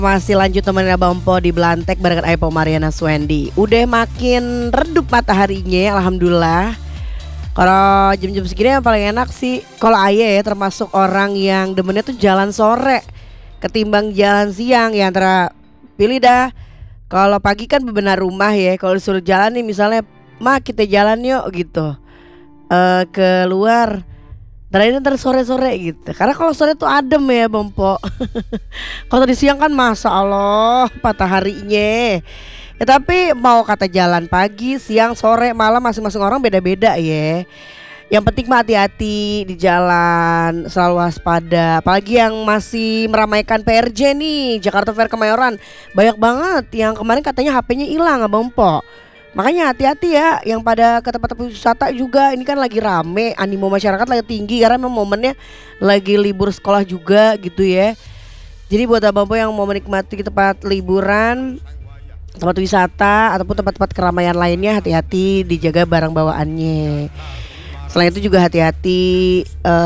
Masih lanjut temenin Abang Po di Belantek barengan Aipo Mariana Swendi. Udah makin redup mataharinya, alhamdulillah. Kalau jam-jam segini yang paling enak sih kalau Aye ya, termasuk orang yang demennya tuh jalan sore ketimbang jalan siang ya, antara pilih dah. Kalau pagi kan bebenah rumah ya, kalau disuruh jalan nih misalnya, "Ma, kita jalan yuk," gitu. Keluar. Ntar sore-sore gitu. Karena kalau sore tuh adem ya, Bompo. Kalau tadi siang kan masa Allah mataharinya. Ya tapi mau kata jalan pagi, siang, sore, malam masing-masing orang beda-beda ya. Yang penting mah hati-hati di jalan, selalu waspada. Apalagi yang masih meramaikan PRJ nih, Jakarta Fair Kemayoran. Banyak banget yang kemarin katanya HP-nya hilang, Abang Po. Makanya hati-hati ya yang pada ke tempat-tempat wisata juga. Ini kan lagi rame, animo masyarakat lagi tinggi karena memang momennya lagi libur sekolah juga gitu ya. Jadi buat abang-abang yang mau menikmati tempat liburan, tempat wisata ataupun tempat-tempat keramaian lainnya, hati-hati dijaga barang bawaannya. Selain itu juga hati-hati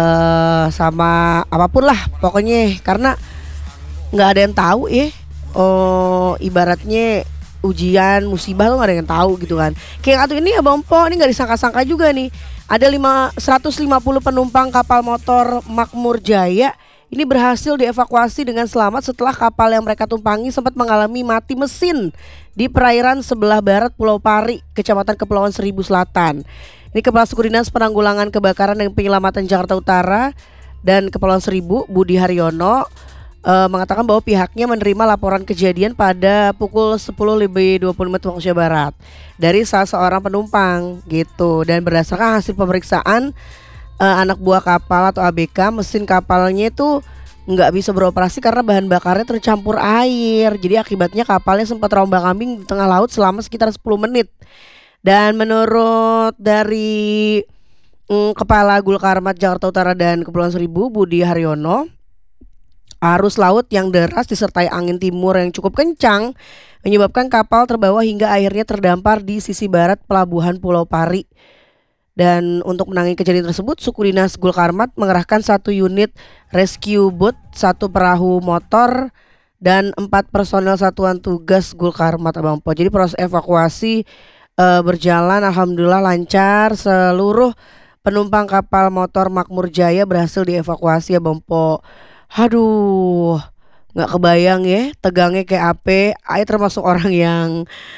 sama apapun lah pokoknya, karena nggak ada yang tahu ya. Oh, ibaratnya ujian musibah tuh gak ada yang tahu gitu kan. Kayak atau ini Abang Po ini gak disangka-sangka juga nih. Ada 150 penumpang kapal motor Makmur Jaya ini berhasil dievakuasi dengan selamat setelah kapal yang mereka tumpangi sempat mengalami mati mesin di perairan sebelah barat Pulau Pari, Kecamatan Kepulauan Seribu Selatan. Ini Kepala Suku Dinas Penanggulangan Kebakaran dan Penyelamatan Jakarta Utara dan Kepulauan Seribu, Budi Haryono, mengatakan bahwa pihaknya menerima laporan kejadian pada pukul 10.20 waktu Indonesia Barat dari salah seorang penumpang gitu, dan berdasarkan hasil pemeriksaan anak buah kapal atau ABK, mesin kapalnya itu nggak bisa beroperasi karena bahan bakarnya tercampur air. Jadi akibatnya kapalnya sempat terombang-ambing di tengah laut selama sekitar 10 menit. Dan menurut dari Kepala Gulkarmat Jakarta Utara dan Kepulauan Seribu, Budi Haryono, arus laut yang deras disertai angin timur yang cukup kencang menyebabkan kapal terbawa hingga akhirnya terdampar di sisi barat pelabuhan Pulau Pari. Dan untuk menangani kejadian tersebut, Suku Dinas Gulkarmat mengerahkan 1 unit rescue boat, 1 perahu motor, dan 4 personel satuan tugas Gulkarmat, Abang Po. Jadi proses evakuasi berjalan alhamdulillah lancar. Seluruh penumpang kapal motor Makmur Jaya berhasil dievakuasi, Abang Po. Aduh, nggak kebayang ya tegangnya kayak apa. Ayo termasuk orang yang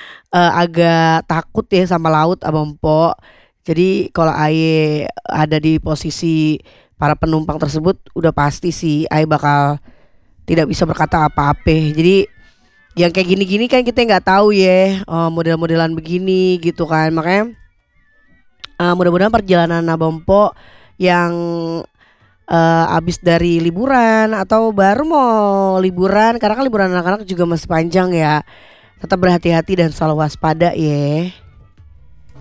agak takut ya sama laut, Abang Po. Jadi kalau Aye ada di posisi para penumpang tersebut, udah pasti sih Aye bakal tidak bisa berkata apa-apa. Jadi yang kayak gini-gini kan kita nggak tahu ya, model-modelan begini gitu kan. Makanya mudah-mudahan perjalanan Abang Po yang abis dari liburan atau baru mau liburan, karena kan liburan anak-anak juga masih panjang ya, tetap berhati-hati dan selalu waspada ya.